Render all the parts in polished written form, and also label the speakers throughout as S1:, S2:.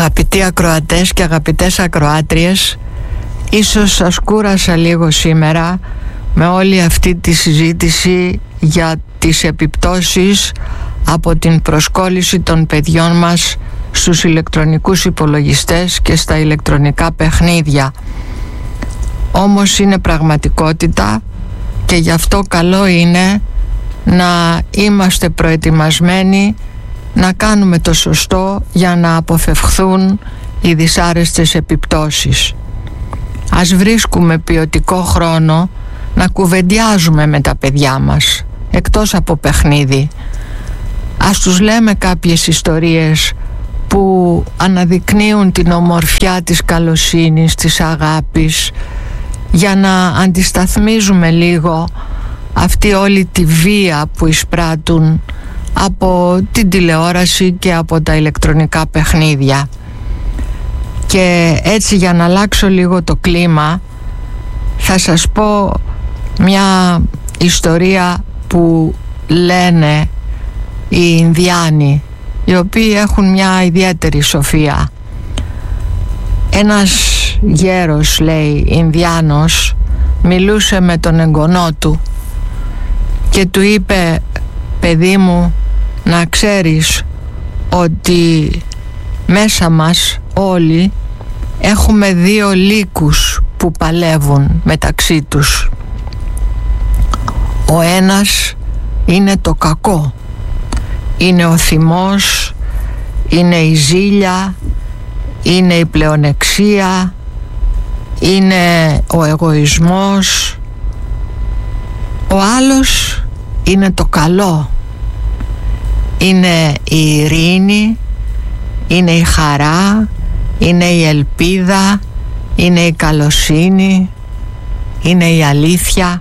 S1: Αγαπητοί ακροατές και αγαπητές ακροάτριες, ίσως σας κούρασα λίγο σήμερα με όλη αυτή τη συζήτηση για τις επιπτώσεις από την προσκόλληση των παιδιών μας στους ηλεκτρονικούς υπολογιστές και στα ηλεκτρονικά παιχνίδια. Όμως είναι πραγματικότητα και γι' αυτό καλό είναι να είμαστε προετοιμασμένοι να κάνουμε το σωστό για να αποφευχθούν οι δυσάρεστες επιπτώσεις. Ας βρίσκουμε ποιοτικό χρόνο να κουβεντιάζουμε με τα παιδιά μας, εκτός από παιχνίδι. Ας τους λέμε κάποιες ιστορίες που αναδεικνύουν την ομορφιά της καλοσύνης, της αγάπης, για να αντισταθμίζουμε λίγο αυτή όλη τη βία που εισπράττουν από την τηλεόραση και από τα ηλεκτρονικά παιχνίδια. Και έτσι, για να αλλάξω λίγο το κλίμα, θα σας πω μια ιστορία που λένε οι Ινδιάνοι, οι οποίοι έχουν μια ιδιαίτερη σοφία. Ένας γέρος, λέει, Ινδιάνος, μιλούσε με τον εγγονό του και του είπε: «Παιδί μου, να ξέρεις ότι μέσα μας όλοι έχουμε δύο λύκους που παλεύουν μεταξύ τους. Ο ένας είναι το κακό, είναι ο θυμός, είναι η ζήλια, είναι η πλεονεξία, είναι ο εγωισμός. Ο άλλος είναι το καλό, είναι η ειρήνη, είναι η χαρά, είναι η ελπίδα, είναι η καλοσύνη, είναι η αλήθεια».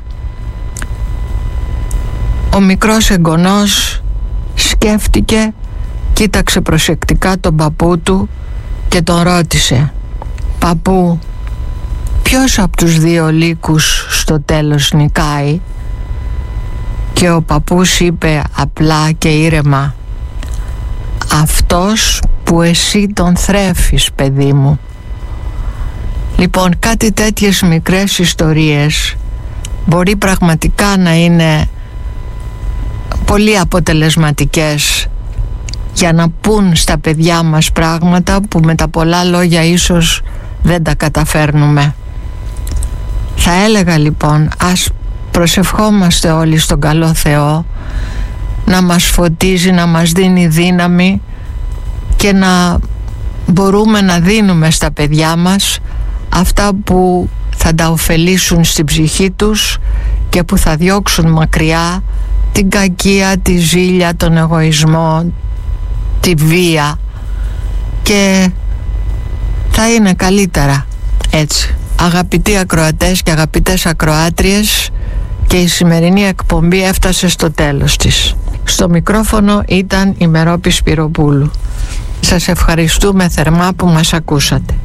S1: Ο μικρός εγγονός σκέφτηκε, κοίταξε προσεκτικά τον παππού του και τον ρώτησε: «Παππού, ποιος από τους δύο λύκους στο τέλος νικάει?» Και ο παππούς είπε απλά και ήρεμα: «Αυτός που εσύ τον θρέφεις, παιδί μου». Λοιπόν, κάτι τέτοιες μικρές ιστορίες μπορεί πραγματικά να είναι πολύ αποτελεσματικές για να πουν στα παιδιά μας πράγματα που με τα πολλά λόγια ίσως δεν τα καταφέρνουμε. Θα έλεγα λοιπόν, ας προσευχόμαστε όλοι στον καλό Θεό να μας φωτίζει, να μας δίνει δύναμη και να μπορούμε να δίνουμε στα παιδιά μας αυτά που θα τα ωφελήσουν στην ψυχή τους και που θα διώξουν μακριά την κακία, τη ζήλια, τον εγωισμό, τη βία, και θα είναι καλύτερα έτσι. Αγαπητοί ακροατές και αγαπητές ακροάτριες, και η σημερινή εκπομπή έφτασε στο τέλος της. Στο μικρόφωνο ήταν η Μερόπη Σπυροπούλου. Σας ευχαριστούμε θερμά που μας ακούσατε.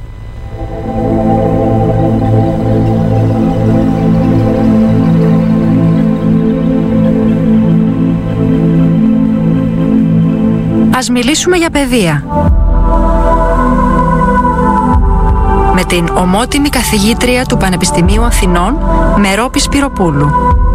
S2: Ας μιλήσουμε για παιδεία με την ομότιμη καθηγήτρια του Πανεπιστημίου Αθηνών, Μερόπη Σπυροπούλου.